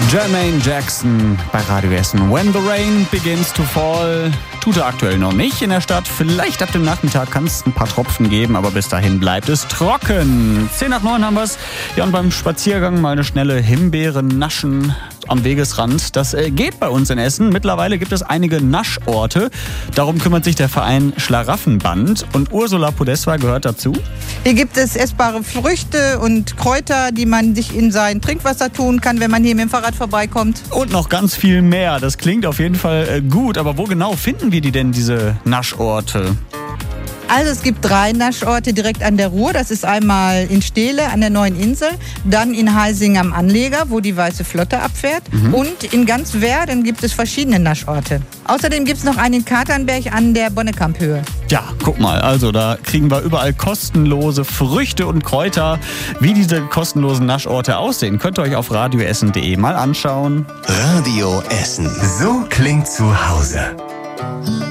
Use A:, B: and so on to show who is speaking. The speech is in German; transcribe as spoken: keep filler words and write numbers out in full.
A: Jermaine Jackson bei Radio Essen. When the rain begins to fall. Tut er aktuell noch nicht in der Stadt. Vielleicht ab dem Nachmittag kann es ein paar Tropfen geben, aber bis dahin bleibt es trocken. zehn nach neun haben wir es. Ja, und beim Spaziergang mal eine schnelle Himbeere naschen am Wegesrand. Das äh, geht bei uns in Essen. Mittlerweile gibt es einige Naschorte. Darum kümmert sich der Verein Schlaraffenband. Und Ursula Podeswa gehört dazu.
B: Hier gibt es essbare Früchte und Kräuter, die man sich in sein Trinkwasser tun kann, wenn man hier mit dem Fahrrad vorbeikommt.
A: Und noch ganz viel mehr. Das klingt auf jeden Fall äh, gut. Aber wo genau finden wir die denn, diese Naschorte?
B: Also es gibt drei Naschorte direkt an der Ruhr. Das ist einmal in Steele an der Neuen Insel, dann in Heising am Anleger, wo die Weiße Flotte abfährt. Mhm. Und in ganz Werden gibt es verschiedene Naschorte. Außerdem gibt es noch einen in Katernberg an der Bonnekamp-Höhe.
A: Ja, guck mal, also da kriegen wir überall kostenlose Früchte und Kräuter. Wie diese kostenlosen Naschorte aussehen, könnt ihr euch auf radioessen punkt de mal anschauen.
C: Radio Essen. So klingt zu Hause.